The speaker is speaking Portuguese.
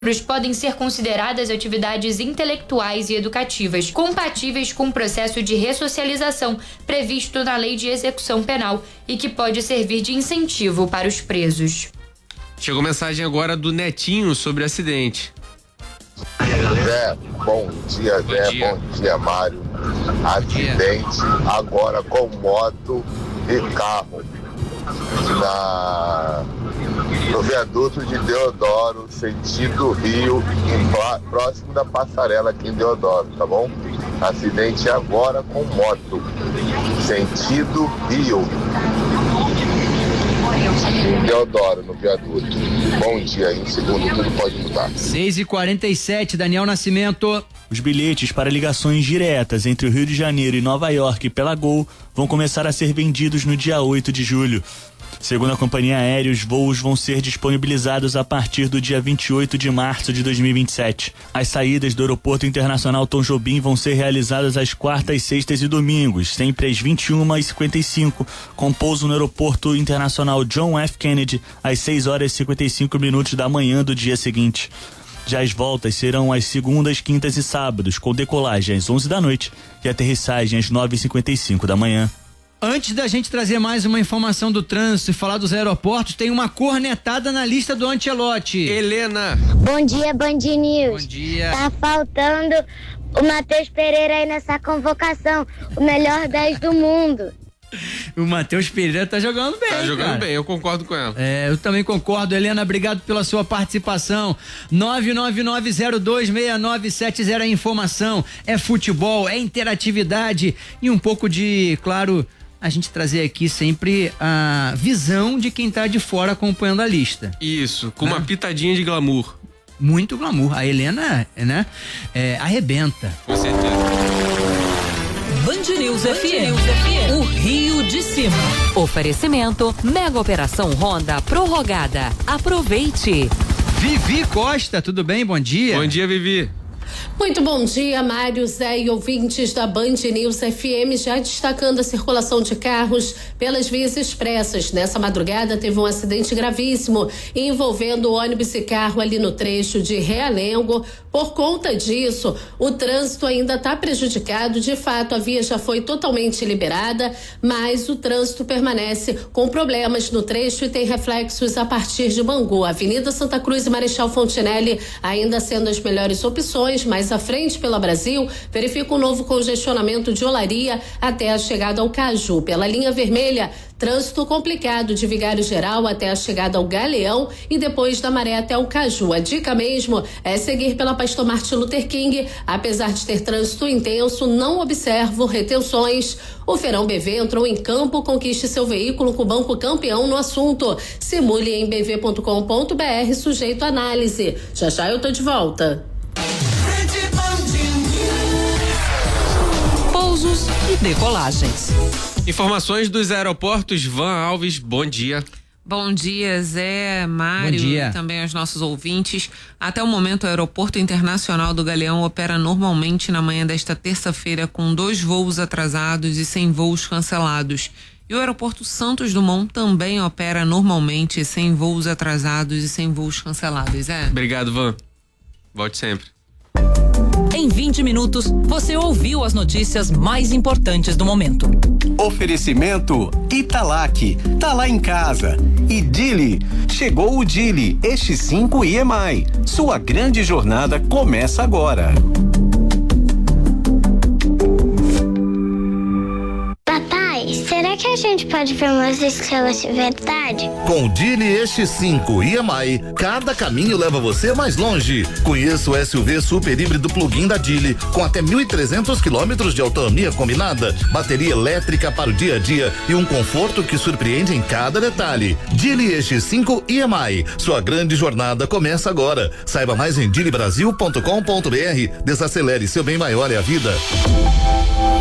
podem ser consideradas atividades intelectuais e educativas, compatíveis com o processo de ressocialização previsto na Lei de Execução Penal e que pode servir de incentivo para os presos. Chegou mensagem agora do Netinho sobre o acidente. Zé, bom dia, Zé, bom dia, Mário. Acidente agora com moto e carro no viaduto de Deodoro, sentido Rio, próximo da passarela aqui em Deodoro, tá bom? Acidente agora com moto, sentido Rio, em Deodoro, no viaduto. Bom dia, em segundo tudo pode mudar. 6h47, Daniel Nascimento. Os bilhetes para ligações diretas entre o Rio de Janeiro e Nova York pela Gol vão começar a ser vendidos no dia 8 de julho. Segundo a companhia aérea, os voos vão ser disponibilizados a partir do dia 28 de março de 2027. As saídas do Aeroporto Internacional Tom Jobim vão ser realizadas às quartas, sextas e domingos, sempre às 21h55, com pouso no Aeroporto Internacional John F. Kennedy às 6h55 da manhã do dia seguinte. Já as voltas serão às segundas, quintas e sábados, com decolagem às 11 da noite e aterrissagem às 9h55 da manhã. Antes da gente trazer mais uma informação do trânsito e falar dos aeroportos, tem uma cornetada na lista do Ancelotti. Helena. Bom dia, Band News. Bom dia. Tá faltando o Matheus Pereira aí nessa convocação, o melhor 10 do mundo. O Matheus Pereira tá jogando bem, Tá jogando cara. bem, eu concordo com ela. Eu também concordo, Helena, obrigado pela sua participação. 999026970 é informação, é futebol, é interatividade e um pouco de, claro, a gente trazer aqui sempre a visão de quem tá de fora acompanhando a lista. Isso, com uma pitadinha de glamour. Muito glamour. A Helena, né, arrebenta. Com certeza. Band News FM, o Rio de Cima. Oferecimento, Mega Operação Honda prorrogada. Aproveite. Vivi Costa, tudo bem? Bom dia. Bom dia, Vivi. Muito bom dia, Mário, Zé e ouvintes da Band News FM, já destacando a circulação de carros pelas vias expressas. Nessa madrugada teve um acidente gravíssimo envolvendo ônibus e carro ali no trecho de Realengo. Por conta disso, o trânsito ainda está prejudicado. De fato, a via já foi totalmente liberada, mas o trânsito permanece com problemas no trecho e tem reflexos a partir de Bangu. Avenida Santa Cruz e Marechal Fontinelli ainda sendo as melhores opções. Mais à frente pela Brasil, verifica um novo congestionamento de Olaria até a chegada ao Caju. Pela linha vermelha, trânsito complicado de Vigário Geral até a chegada ao Galeão e depois da Maré até o Caju. A dica mesmo é seguir pela Pastor Martin Luther King. Apesar de ter trânsito intenso, não observo retenções. O Feirão BV entrou em campo, conquiste seu veículo com o Banco Campeão no assunto. Simule em bv.com.br, sujeito à análise. Já eu tô de volta. Pousos e decolagens. Informações dos aeroportos. Van Alves, bom dia. Bom dia, Zé, Mário dia. e também aos nossos ouvintes. Até o momento, o Aeroporto Internacional do Galeão opera normalmente na manhã desta terça-feira com 2 voos atrasados e 100 voos cancelados. E o Aeroporto Santos Dumont também opera normalmente, sem voos atrasados e 100 voos cancelados, Obrigado, Van. Volte sempre. Em 20 minutos, você ouviu as notícias mais importantes do momento. Oferecimento Italac, tá lá em casa. E Dili, chegou o Dili, este 5 EMI. Sua grande jornada começa agora. Papai, será que a gente pode ver umas estrelas de verdade? Com o Dili X5 EMI, cada caminho leva você mais longe. Conheça o SUV super híbrido plug-in da Dili, com até 1.300 quilômetros de autonomia combinada, bateria elétrica para o dia a dia e um conforto que surpreende em cada detalhe. Dili X5 EMI, sua grande jornada começa agora. Saiba mais em dilibrasil.com.br. Desacelere, seu bem maior é a vida.